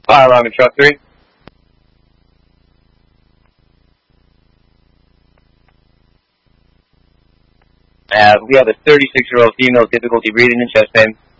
Fire alarm in truck 3. We have a 36-year-old female, difficulty breathing and chest pain.